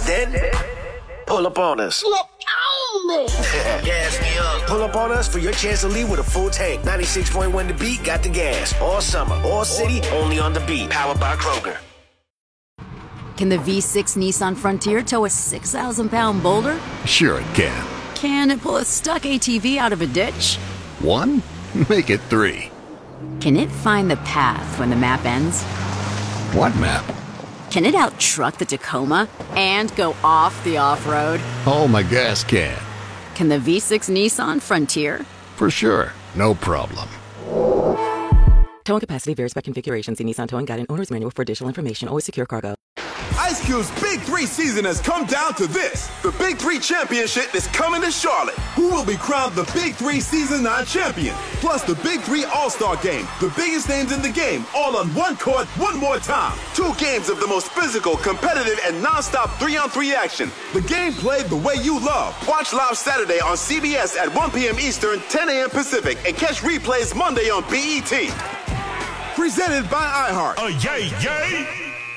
Then, pull up on us. Pull up on me. Gas me up. Pull up on us for your chance to lead with a full tank. 96.1 The Beat got the gas. All summer, all city, only on The Beat. Powered by Kroger. Can the V6 Nissan Frontier tow a 6,000-pound boulder? Sure it can. Can it pull a stuck ATV out of a ditch? 1? Make it 3. Can it find the path when the map ends? What map? Can it out-truck the Tacoma and go off the off-road? Oh, my gas can. Can the V6 Nissan Frontier? For sure. No problem. Towing capacity varies by configuration. See Nissan Towing Guide and Owner's Manual for additional information. Always secure cargo. Ice Cube's Big 3 season has come down to this. The Big 3 Championship is coming to Charlotte. Who will be crowned the Big 3 Season 9 champion? Plus the Big 3 All-Star Game. The biggest names in the game, all on one court, one more time. 2 games of the most physical, competitive, and non-stop 3-on-3 action. The game played the way you love. Watch live Saturday on CBS at 1 p.m. Eastern, 10 a.m. Pacific, and catch replays Monday on BET. Presented by iHeart. Yay, yay!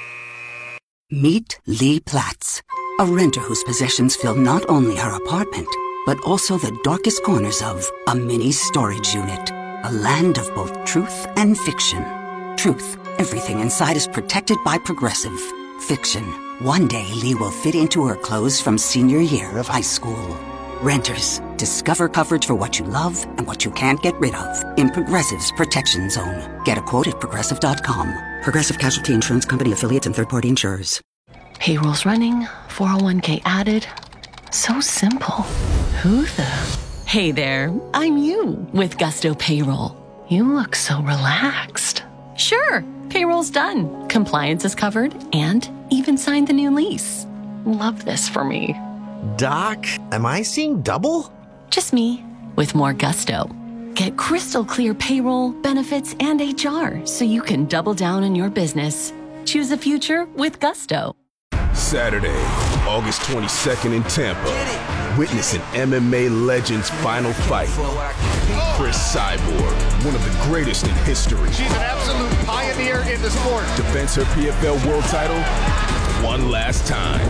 Meet Lee Platts, a renter whose possessions fill not only her apartment, but also the darkest corners of a mini storage unit. A land of both truth and fiction. Truth, everything inside is protected by Progressive. Fiction, one day Lee will fit into her clothes from senior year of high school. Renters, discover coverage for what you love and what you can't get rid of in Progressive's Protection Zone. Get a quote at Progressive.com. Progressive Casualty Insurance Company affiliates and third-party insurers. Payroll's running, 401k added. So simple. Who the? Hey there, I'm you with Gusto Payroll. You look so relaxed. Sure, payroll's done. Compliance is covered and even signed the new lease. Love this for me. Doc, am I seeing double? Just me with more Gusto. Get crystal clear payroll, benefits, and HR so you can double down on your business. Choose a future with Gusto. Saturday, August 22nd in Tampa. Witness an MMA legend's final fight. Chris Cyborg, one of the greatest in history. She's an absolute pioneer in the sport. Defends her PFL world title one last time.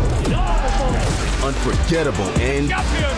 Unforgettable end to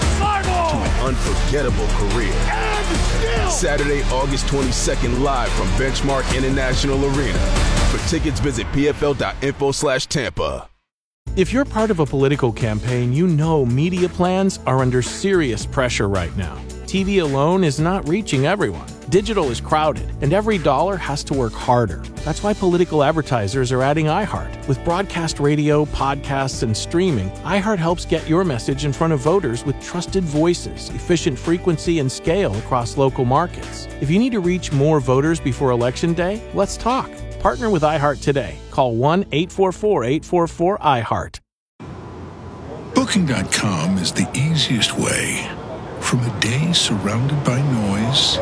an unforgettable career. Saturday, August 22nd, live from Benchmark International Arena. For tickets, visit pfl.info/Tampa. If you're part of a political campaign, you know media plans are under serious pressure right now. TV alone is not reaching everyone. Digital is crowded, and every dollar has to work harder. That's why political advertisers are adding iHeart. With broadcast radio, podcasts, and streaming, iHeart helps get your message in front of voters with trusted voices, efficient frequency, and scale across local markets. If you need to reach more voters before Election Day, let's talk. Partner with iHeart today. Call 1-844-844-iHeart. Booking.com is the easiest way from a day surrounded by noise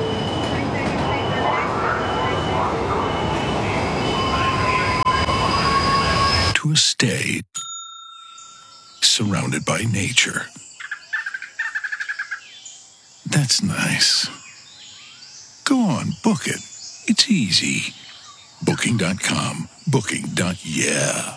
to a stay surrounded by nature. That's nice. Go on, book it. It's easy. Booking.com. Booking.yeah.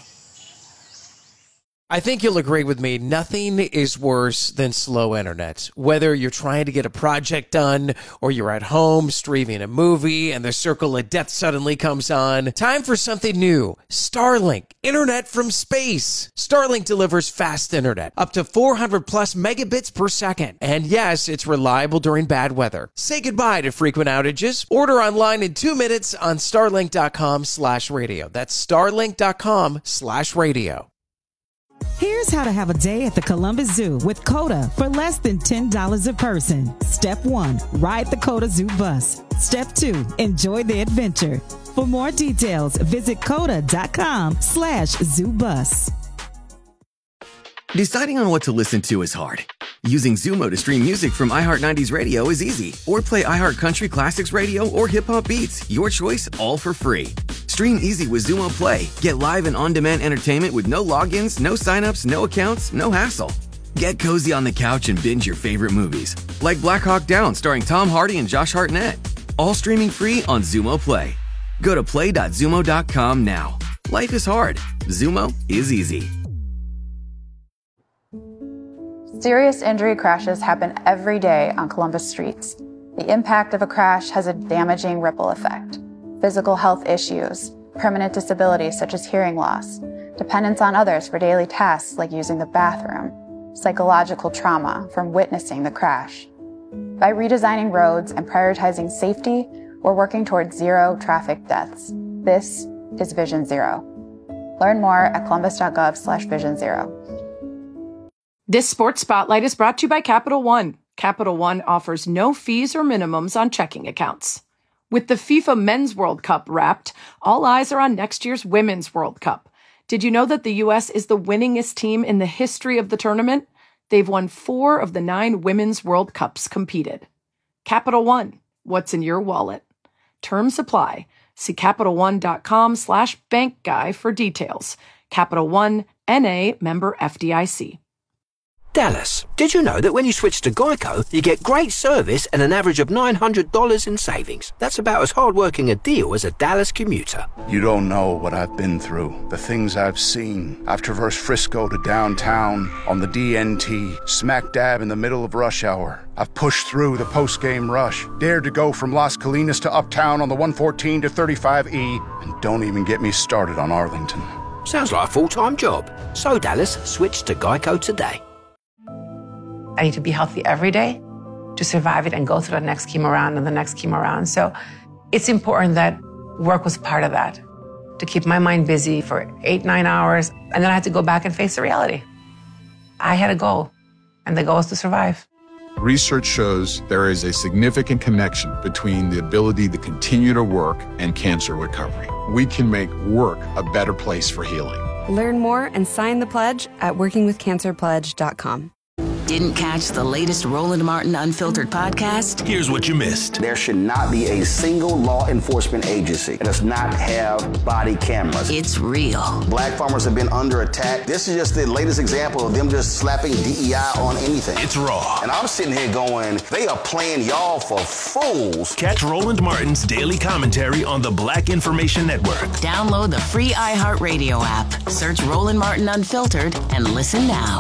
I think you'll agree with me, nothing is worse than slow internet. Whether you're trying to get a project done or you're at home streaming a movie and the circle of death suddenly comes on, time for something new. Starlink, internet from space. Starlink delivers fast internet, up to 400 plus megabits per second. And yes, it's reliable during bad weather. Say goodbye to frequent outages. Order online in 2 minutes on starlink.com/radio. That's starlink.com/radio. Here's how to have a day at the Columbus Zoo with COTA for less than $10 a person. Step 1, ride the COTA Zoo bus. Step 2, enjoy the adventure. For more details, visit COTA.com/ZooBus. Deciding on what to listen to is hard. Using Zumo to stream music from iHeart 90s Radio is easy. Or play iHeart Country Classics Radio or Hip Hop Beats. Your choice, all for free. Stream easy with Zumo Play. Get live and on-demand entertainment with no logins, no signups, no accounts, no hassle. Get cozy on the couch and binge your favorite movies, like Black Hawk Down starring Tom Hardy and Josh Hartnett. All streaming free on Zumo Play. Go to play.zumo.com now. Life is hard. Zumo is easy. Serious injury crashes happen every day on Columbus streets. The impact of a crash has a damaging ripple effect. Physical health issues, permanent disabilities such as hearing loss, dependence on others for daily tasks like using the bathroom, psychological trauma from witnessing the crash. By redesigning roads and prioritizing safety, we're working towards zero traffic deaths. This is Vision Zero. Learn more at columbus.gov/Vision Zero. This Sports Spotlight is brought to you by Capital One. Capital One offers no fees or minimums on checking accounts. With the FIFA Men's World Cup wrapped, all eyes are on next year's Women's World Cup. Did you know that the U.S. is the winningest team in the history of the tournament? They've won 4 of the 9 Women's World Cups competed. Capital One, what's in your wallet? Terms apply. See CapitalOne.com/bankguy for details. Capital One, N.A., member FDIC. Dallas, did you know that when you switch to Geico, you get great service and an average of $900 in savings? That's about as hard-working a deal as a Dallas commuter. You don't know what I've been through, the things I've seen. I've traversed Frisco to downtown on the DNT, smack dab in the middle of rush hour. I've pushed through the post-game rush, dared to go from Las Colinas to Uptown on the 114 to 35E, and don't even get me started on Arlington. Sounds like a full-time job. So, Dallas, switch to Geico today. I need to be healthy every day to survive it and go through the next chemo round and the next chemo round. So it's important that work was part of that, to keep my mind busy for 8-9 hours. And then I had to go back and face the reality. I had a goal, and the goal is to survive. Research shows there is a significant connection between the ability to continue to work and cancer recovery. We can make work a better place for healing. Learn more and sign the pledge at workingwithcancerpledge.com. Didn't catch the latest Roland Martin Unfiltered podcast? Here's what you missed. There should not be a single law enforcement agency that does not have body cameras. It's real. Black farmers have been under attack. This is just the latest example of them just slapping DEI on anything. It's raw. And I'm sitting here going, they are playing y'all for fools. Catch Roland Martin's daily commentary on the Black Information Network. Download the free iHeartRadio app. Search Roland Martin Unfiltered and listen now.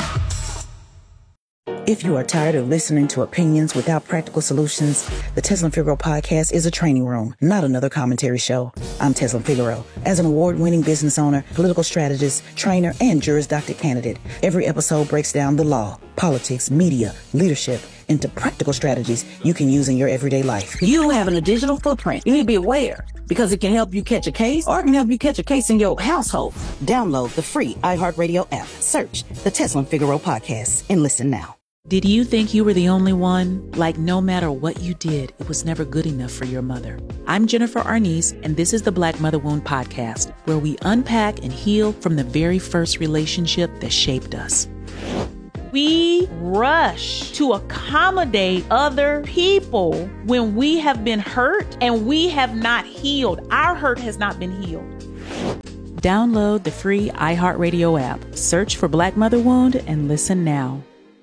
If you are tired of listening to opinions without practical solutions, the Tezlyn Figaro podcast is a training room, not another commentary show. I'm Tezlyn Figaro. As an award-winning business owner, political strategist, trainer, and Juris Doctor candidate, every episode breaks down the law, politics, media, leadership, into practical strategies you can use in your everyday life. You having a digital footprint. You need to be aware because it can help you catch a case or it can help you catch a case in your household. Download the free iHeartRadio app. Search the Tezlyn Figaro podcast and listen now. Did you think you were the only one? Like no matter what you did, it was never good enough for your mother. I'm Jennifer Arnice, and this is the Black Mother Wound Podcast, where we unpack and heal from the very first relationship that shaped us. We rush to accommodate other people when we have been hurt and we have not healed. Our hurt has not been healed. Download the free iHeartRadio app. Search for Black Mother Wound and listen now.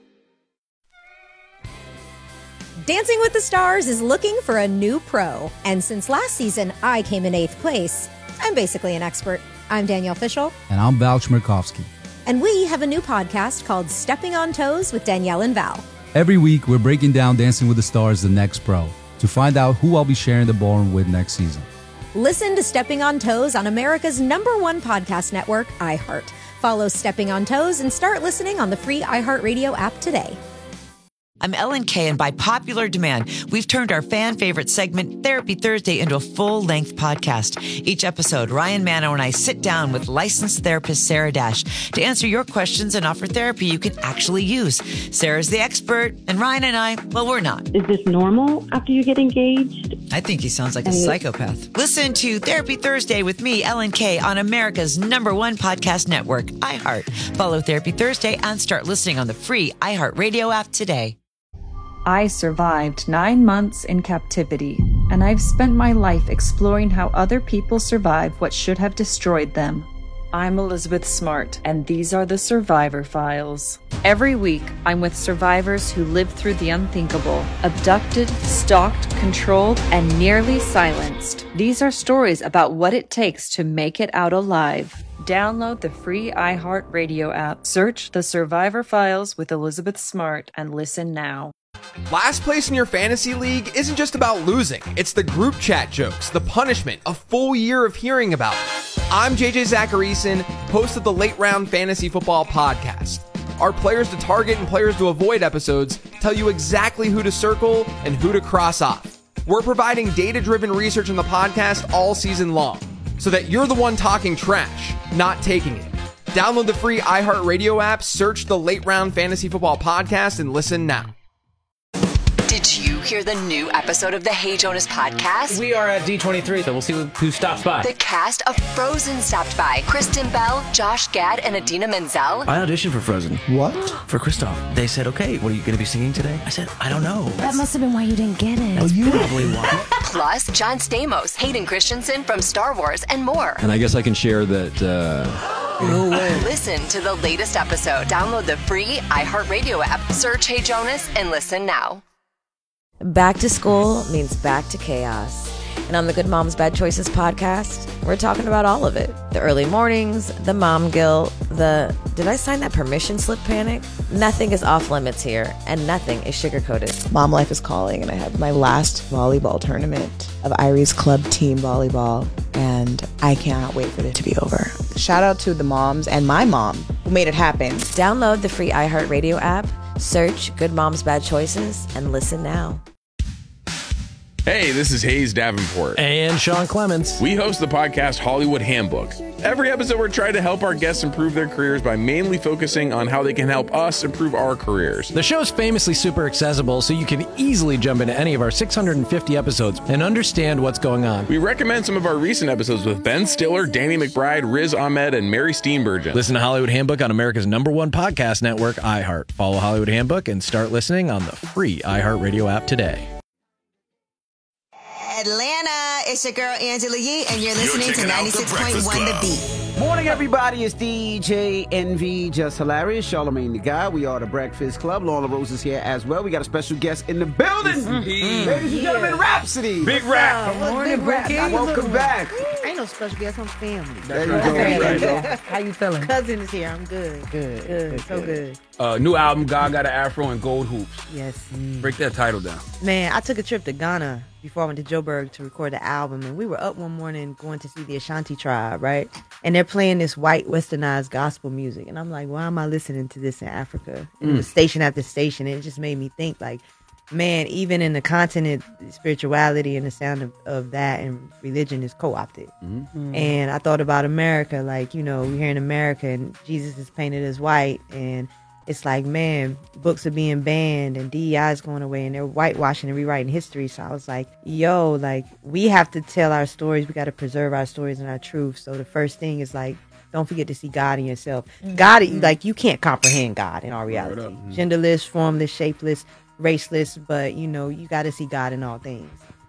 Dancing with the Stars is looking for a new pro. And since last season, I came in 8th place. I'm basically an expert. I'm Danielle Fishel. And I'm Val Chmerkovsky. And we have a new podcast called Stepping on Toes with Danielle and Val. Every week, we're breaking down Dancing with the Stars, the next pro, to find out who I'll be sharing the ballroom with next season. Listen to Stepping on Toes on America's #1 podcast network, iHeart. Follow Stepping on Toes and start listening on the free iHeartRadio app today. I'm Ellen Kay, and by popular demand, we've turned our fan favorite segment, Therapy Thursday, into a full-length podcast. Each episode, Ryan Mano and I sit down with licensed therapist Sarah Dash to answer your questions and offer therapy you can actually use. Sarah's the expert, and Ryan and I, well, we're not. Is this normal after you get engaged? I think he sounds like a psychopath. Listen to Therapy Thursday with me, Ellen Kay, on America's #1 podcast network, iHeart. Follow Therapy Thursday and start listening on the free iHeartRadio app today. I survived 9 months in captivity, and I've spent my life exploring how other people survive what should have destroyed them. I'm Elizabeth Smart, and these are the Survivor Files. Every week, I'm with survivors who lived through the unthinkable, abducted, stalked, controlled, and nearly silenced. These are stories about what it takes to make it out alive. Download the free iHeartRadio app. Search The Survivor Files with Elizabeth Smart and listen now. Last place in your fantasy league isn't just about losing. It's the group chat jokes, the punishment, a full year of hearing about it. I'm JJ Zacharyson, host of the Late Round Fantasy Football Podcast. Our players to target and players to avoid episodes tell you exactly who to circle and who to cross off. We're providing data-driven research in the podcast all season long, so that you're the one talking trash, not taking it. Download the free iHeartRadio app, search the Late Round Fantasy Football Podcast, and listen now. Did you hear the new episode of the Hey Jonas podcast? We are at D23, so we'll see who stops by. The cast of Frozen stopped by. Kristen Bell, Josh Gad, and Idina Menzel. I auditioned for Frozen. What? For Kristoff. They said, okay, what are you going to be singing today? I said, I don't know. That must have been why you didn't get it. That's probably why. Plus, John Stamos, Hayden Christensen from Star Wars, and more. And I guess I can share that... No way. Listen to the latest episode. Download the free iHeartRadio app. Search Hey Jonas and listen now. Back to school means back to chaos. And on the Good Moms Bad Choices podcast, we're talking about all of it. The early mornings, the mom guilt, the did I sign that permission slip panic? Nothing is off limits here, and nothing is sugar-coated. Mom life is calling, and I have my last volleyball tournament of Irie's club team volleyball, and I cannot wait for it to be over. Shout out to the moms and my mom who made it happen. Download the free iHeartRadio app, search Good Moms Bad Choices, and listen now. Hey, this is Hayes Davenport. And Sean Clements. We host the podcast Hollywood Handbook. Every episode, we're trying to help our guests improve their careers by mainly focusing on how they can help us improve our careers. The show's famously super accessible, so you can easily jump into any of our 650 episodes and understand what's going on. We recommend some of our recent episodes with Ben Stiller, Danny McBride, Riz Ahmed, and Mary Steenburgen. Listen to Hollywood Handbook on America's #1 podcast network, iHeart. Follow Hollywood Handbook and start listening on the free iHeartRadio app today. Atlanta, it's your girl Angela Yee, and you're listening to 96.1 The Beat. Morning, everybody. It's DJ NV, Just Hilarious, Charlamagne the Guy. We are the Breakfast Club. Lorna Rose is here as well. We got a special guest in the building. Ladies and gentlemen, Rhapsody. Big Rap. Morning, Rap. Welcome back. Ain't no special guest, I'm family. There you go. How you feeling? Cousin is here. I'm good. Good. So good. New album, God Got an Afro and Gold Hoops. Yes. Break that title down. Man, I took a trip to Ghana before I went to Joburg to record the album, and we were up one morning going to see the Ashanti tribe, right? And they're playing this white westernized gospel music, and I'm like, why am I listening to this in Africa? And it was station after station, and it just made me think, like, man, even in the continent, spirituality and the sound of that and religion is co-opted. And I thought about America, like, you know, we're here in America and Jesus is painted as white, and it's like, man, books are being banned and DEI is going away and they're whitewashing and rewriting history. So I was like, yo, like, we have to tell our stories. We got to preserve our stories and our truth. So the first thing is, like, don't forget to see God in yourself. God, like, you can't comprehend God in our reality. Genderless, formless, shapeless, raceless, but, you know, you got to see God in all things.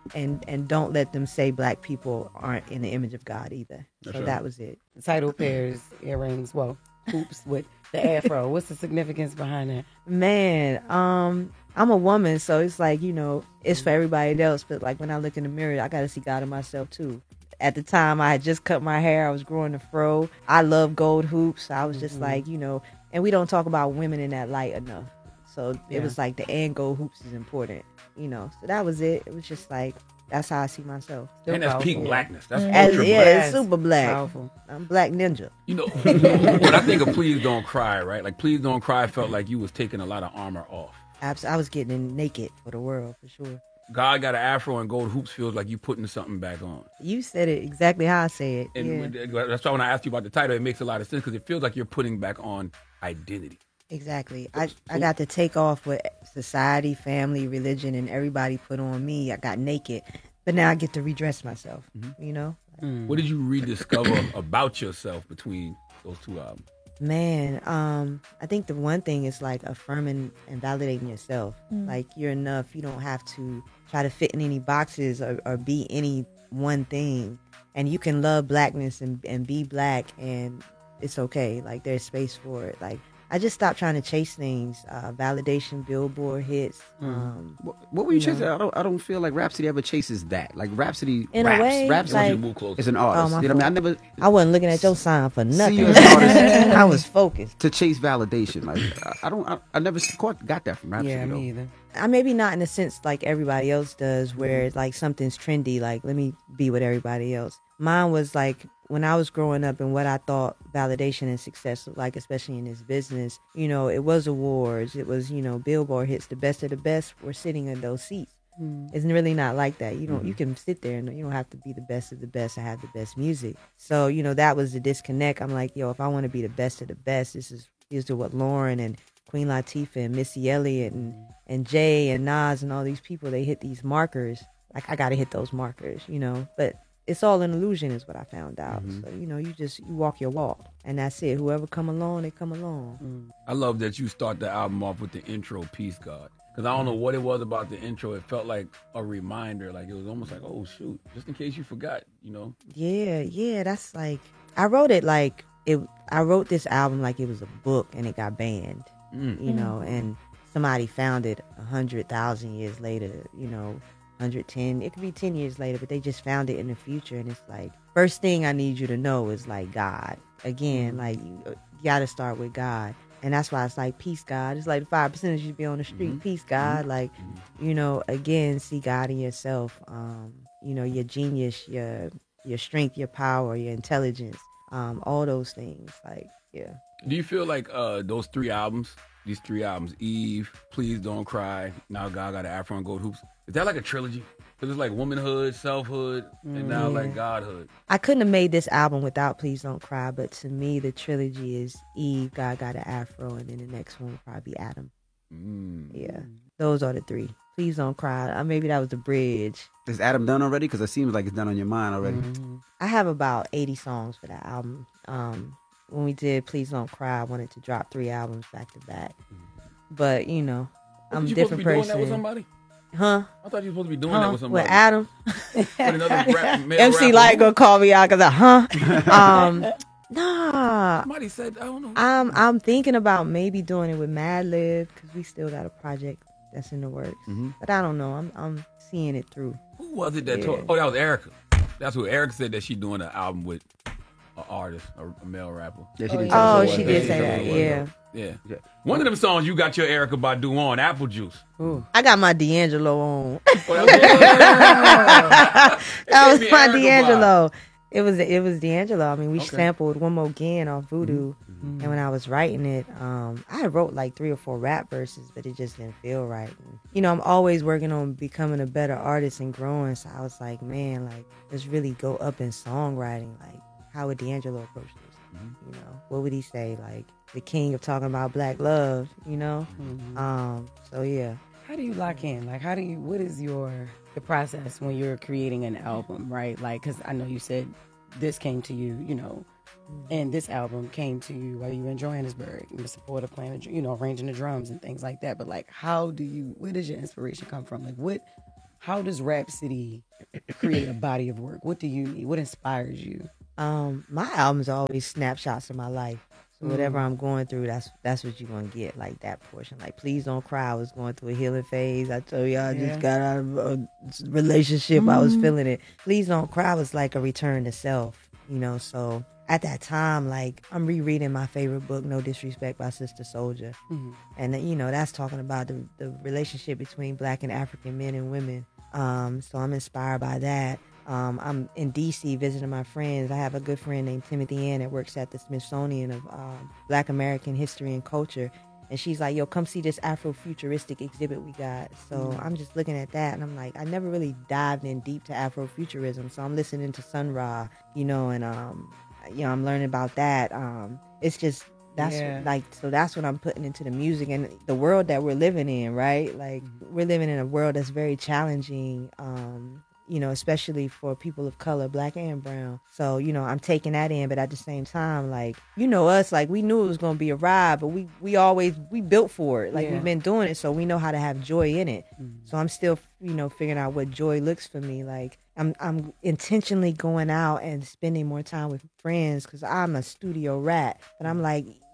And don't let them say black people aren't in the image of God either. So that was it. The title pairs earrings, hoops with the afro. What's the significance behind that? Man, I'm a woman, so it's like, you know, it's for everybody else. But like when I look in the mirror, I got to see God in myself too. At the time, I had just cut my hair. I was growing a fro. I love gold hoops. I was just like, you know, and we don't talk about women in that light enough. So it was like the and gold hoops is important, you know. So that was it. It was just like, that's how I see myself. And that's peak blackness. That's ultra black. It's super black. Powerful. I'm Black Ninja. You know, when I think of Please Don't Cry, right? Like, Please Don't Cry felt like you was taking a lot of armor off. I was getting naked for the world, for sure. God Got an Afro and Gold Hoops feels like you putting something back on. You said it exactly how I say it. And that's why when I asked you about the title, it makes a lot of sense because it feels like you're putting back on identity. Exactly. I got to take off what society, family, religion, and everybody put on me. I got naked. But now I get to redress myself, you know? What did you rediscover about yourself between those two albums? Man, I think the one thing is like affirming and validating yourself. Like, you're enough. You don't have to try to fit in any boxes or be any one thing. And you can love blackness and be black, and it's okay. Like, there's space for it. Like, I just stopped trying to chase things. Validation, Billboard hits. What were you chasing? I don't feel like Rhapsody ever chases that. Like Rhapsody In a way, Rhapsody like- is an artist. You know what I mean? I wasn't looking at your sign for See nothing. you as an artist. I was focused. To chase validation. Like I never got that from Rhapsody. Yeah, though. me either. I maybe not in a sense like everybody else does, where it's like something's trendy. Like, let me be with everybody else. Mine was like when I was growing up and what I thought validation and success looked like, especially in this business. You know, it was awards. It was, you know, Billboard hits. The best of the best were sitting in those seats. It's really not like that. You don't. You can sit there and you don't have to be the best of the best to have the best music. So, you know, that was the disconnect. I'm like, yo, if I want to be the best of the best, these are what Lauren and Queen Latifah and Missy Elliott and Jay and Nas and all these people, they hit these markers. Like, I got to hit those markers, you know. But it's all an illusion is what I found out. So, you know, you walk your walk. And that's it. Whoever come along, they come along. I love that you start the album off with the intro, Peace God. Because I don't know what it was about the intro. It felt like a reminder. Like, it was almost like, oh, shoot, just in case you forgot, you know? Yeah. That's like, I wrote it like, I wrote this album like it was a book and it got banned. You know, and somebody found it 100,000 years later, you know, 110, it could be 10 years later, but they just found it in the future. And it's like, first thing I need you to know is like God. Again, like you got to start with God. And that's why it's like, peace, God. It's like the 5% you be on the street, peace, God. Like, you know, again, see God in yourself. You know, your genius, your strength, your power, your intelligence, all those things. Like, yeah. Do you feel like these three albums, Eve, Please Don't Cry, Now God Got an Afro and Gold Hoops, is that like a trilogy? Because it's like womanhood, selfhood, and now like Godhood. I couldn't have made this album without Please Don't Cry, but to me, the trilogy is Eve, God Got an Afro, and then the next one would probably be Adam. Yeah, those are the three. Please Don't Cry. Maybe that was the bridge. Is Adam done already? Because it seems like it's done on your mind already. I have about 80 songs for that album. When we did Please Don't Cry, I wanted to drop 3 albums back to back. But, you know, I'm a different person. Doing that with somebody? Huh? I thought you were supposed to be doing that with somebody. With Adam? With another male MC rapper. Light gonna call me out because nah. Somebody said, I don't know. I'm thinking about maybe doing it with Madlib because we still got a project that's in the works. But I don't know. I'm seeing it through. Who was it that told? Oh, that was Erica. That's who Erica said that she's doing an album with an artist, a male rapper. Yeah, she did. She did say that. Yeah. One of them songs you got your Erykah Badu on, Apple Juice. I got my D'Angelo on. That was my D'Angelo. It was D'Angelo. I mean, we sampled One More Again off Voodoo. And when I was writing it, I wrote like 3 or 4 rap verses, but it just didn't feel right. And, you know, I'm always working on becoming a better artist and growing. So I was like, man, like, let's really go up in songwriting. Like, how would D'Angelo approach this? You know, what would he say? Like, the king of talking about black love, you know? So, yeah. How do you lock in? Like, what is the process when you're creating an album, right? Like, because I know you said this came to you, you know, and this album came to you while you were in Johannesburg, in the support of playing, you know, arranging the drums and things like that. But like, where does your inspiration come from? Like, how does Rhapsody create a body of work? What do you need? What inspires you? My albums are always snapshots of my life. So whatever I'm going through, that's what you're going to get, like that portion. Like, Please Don't Cry, I was going through a healing phase. I told you I just got out of a relationship. I was feeling it. Please Don't Cry was like a return to self, you know. So at that time, like, I'm rereading my favorite book, No Disrespect by Sister Soldier. And, you know, that's talking about the relationship between Black and African men and women. So I'm inspired by that. I'm in D.C. visiting my friends. I have a good friend named Timothy Ann that works at the Smithsonian of Black American History and Culture. And she's like, yo, come see this Afrofuturistic exhibit we got. So I'm just looking at that, and I'm like, I never really dived in deep to Afrofuturism. So I'm listening to Sun Ra, you know, and, you know, I'm learning about that. It's just, that's what I'm putting into the music and the world that we're living in, right? Like, we're living in a world that's very challenging, you know, especially for people of color, Black and brown. So, you know, I'm taking that in, but at the same time, like, you know us, like, we knew it was going to be a ride, but we built for it. Like, we've been doing it, so we know how to have joy in it. So I'm still, you know, figuring out what joy looks for me. Like, I'm intentionally going out and spending more time with friends because I'm a studio rat. But I'm like,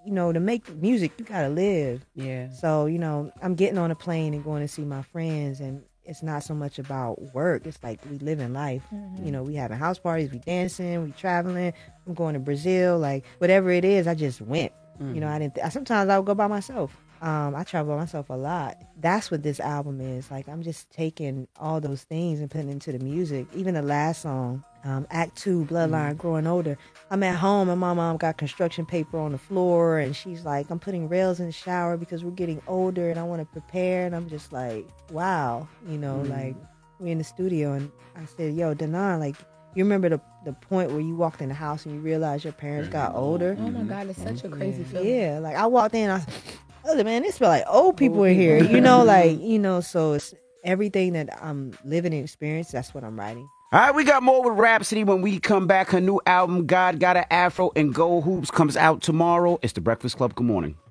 to make music, you gotta live. Yeah. So, I'm getting on a plane and going to see my friends, and it's not so much about work. It's like we living life. Mm-hmm. We having house parties, we dancing, we traveling. I'm going to Brazil, like whatever it is, I just went. Mm-hmm. Sometimes I would go by myself. I travel by myself a lot. That's what this album is. Like, I'm just taking all those things and putting it into the music. Even the last song, Act 2, Bloodline, Growing Older. I'm at home and my mom got construction paper on the floor and she's like, I'm putting rails in the shower because we're getting older and I want to prepare. And I'm just like, wow. Like, we're in the studio and I said, yo, Danan, like, you remember the point where you walked in the house and you realized your parents got older? Oh my God, it's such a crazy feeling. Yeah, like I walked in, I was like, man, it smell like old people in here. So it's everything that I'm living and experiencing, that's what I'm writing. All right, we got more with Rhapsody when we come back. Her new album, God Got an Afro and Gold Hoops, comes out tomorrow. It's The Breakfast Club. Good morning.